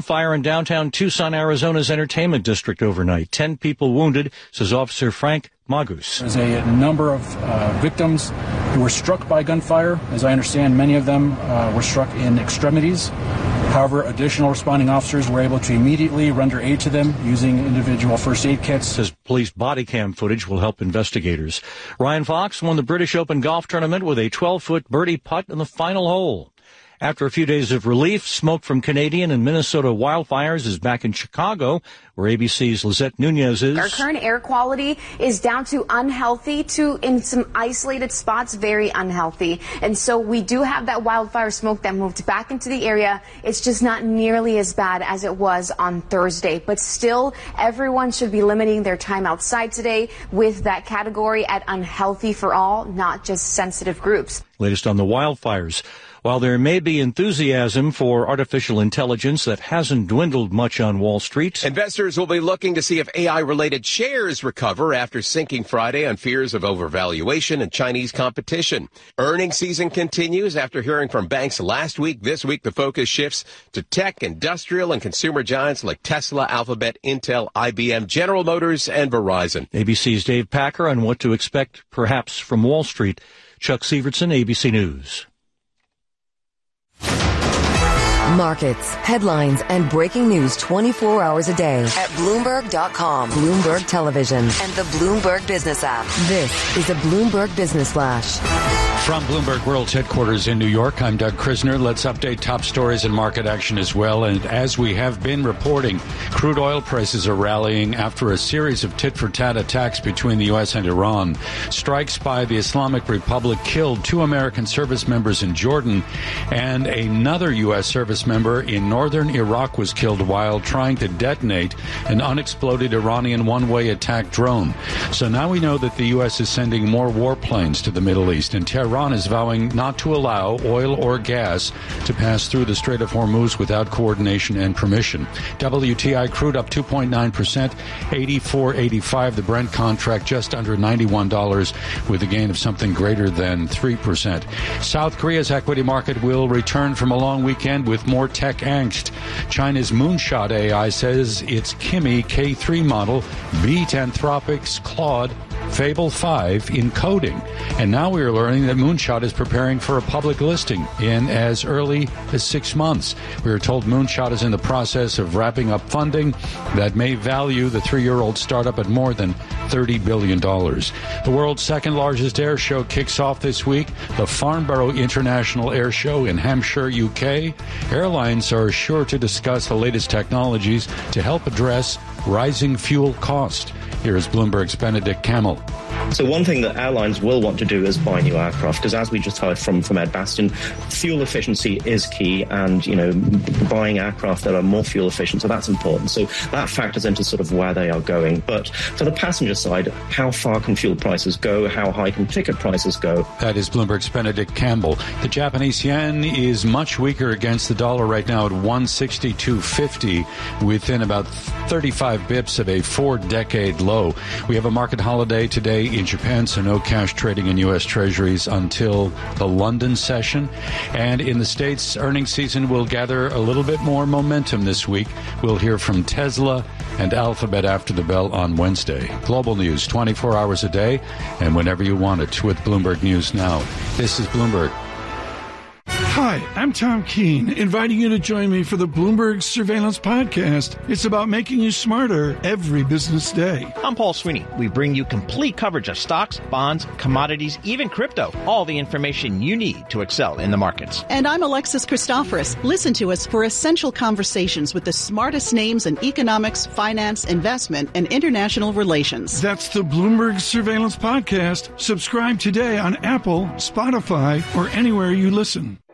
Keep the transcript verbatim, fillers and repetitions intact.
fire in downtown Tucson, Arizona's entertainment district overnight. Ten people wounded, says Officer Frank Magus. There's a number of uh, victims who were struck by gunfire. As I understand, many of them uh, were struck in extremities. However, additional responding officers were able to immediately render aid to them using individual first aid kits. Says police body cam footage will help investigators. Ryan Fox won the British Open golf tournament with a twelve-foot birdie putt in the final hole. After a few days of relief, smoke from Canadian and Minnesota wildfires is back in Chicago, where A B C's Lizette Nunez is. Our current air quality is down to unhealthy to, in some isolated spots, very unhealthy. And so we do have that wildfire smoke that moved back into the area. It's just not nearly as bad as it was on Thursday. But still, everyone should be limiting their time outside today with that category at unhealthy for all, not just sensitive groups. Latest on the wildfires. While there may be enthusiasm for artificial intelligence that hasn't dwindled much on Wall Street, investors will be looking to see if A I-related shares recover after sinking Friday on fears of overvaluation and Chinese competition. Earnings season continues after hearing from banks last week. This week, the focus shifts to tech, industrial, and consumer giants like Tesla, Alphabet, Intel, I B M, General Motors, and Verizon. A B C's Dave Packer on what to expect, perhaps, from Wall Street. Chuck Sievertson, A B C News. Markets, headlines, and breaking news twenty-four hours a day at Bloomberg dot com, Bloomberg Television, and the Bloomberg Business app. This is a Bloomberg Business Flash. From Bloomberg World's headquarters in New York, I'm Doug Krisner. Let's update top stories and market action as well. And as we have been reporting, crude oil prices are rallying after a series of tit-for-tat attacks between the U S and Iran. Strikes by the Islamic Republic killed two American service members in Jordan, and another U S service member in northern Iraq was killed while trying to detonate an unexploded Iranian one-way attack drone. So now we know that the U S is sending more warplanes to the Middle East, and Tehran is vowing not to allow oil or gas to pass through the Strait of Hormuz without coordination and permission. W T I crude up two point nine percent, eighty-four eighty-five. The Brent contract just under ninety-one dollars with a gain of something greater than three percent. South Korea's equity market will return from a long weekend with more tech angst. China's Moonshot A I says its Kimi K three model beat Anthropic's Claude Fable five in coding. And now we are learning that Moonshot is preparing for a public listing in as early as six months. We are told Moonshot is in the process of wrapping up funding that may value the three-year-old startup at more than thirty billion dollars. The world's second largest air show kicks off this week, the Farnborough International Air Show in Hampshire, U K. Airlines are sure to discuss the latest technologies to help address rising fuel cost. Here is Bloomberg's Benedict Camel. So one thing that airlines will want to do is buy new aircraft, because as we just heard from, from Ed Bastian, fuel efficiency is key, and, you know, buying aircraft that are more fuel efficient, so that's important. So that factors into sort of where they are going. But for the passenger side, how far can fuel prices go? How high can ticket prices go? That is Bloomberg's Benedict Campbell. The Japanese yen is much weaker against the dollar right now at one sixty-two fifty, within about thirty-five bips of a four-decade low. We have a market holiday today in Japan, so no cash trading in U S Treasuries until the London session. And in the States, earnings season will gather a little bit more momentum this week. We'll hear from Tesla and Alphabet after the bell on Wednesday. Global news twenty-four hours a day and whenever you want it with Bloomberg News Now. This is Bloomberg. Hi, I'm Tom Keene, inviting you to join me for the Bloomberg Surveillance Podcast. It's about making you smarter every business day. I'm Paul Sweeney. We bring you complete coverage of stocks, bonds, commodities, even crypto. All the information you need to excel in the markets. And I'm Alexis Christoforous. Listen to us for essential conversations with the smartest names in economics, finance, investment, and international relations. That's the Bloomberg Surveillance Podcast. Subscribe today on Apple, Spotify, or anywhere you listen.